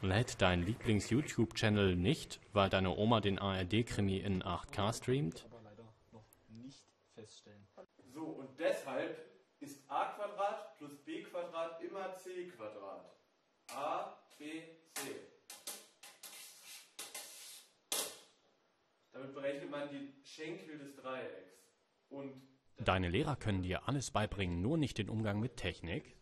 Lädt dein Lieblings-YouTube-Channel nicht, weil deine Oma den ARD-Krimi in 8K streamt? Aber leider noch nicht feststellen. So, und deshalb ist a² plus b² immer c². A, B, C. Damit berechnet man die Schenkel des Dreiecks. Und Deine Lehrer können dir alles beibringen, nur nicht den Umgang mit Technik?